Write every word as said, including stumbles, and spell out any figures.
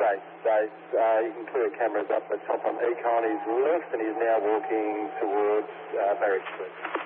great. So uh, you can clear cameras up the top on Econ. He's left and he's now walking towards uh, Barrick Street.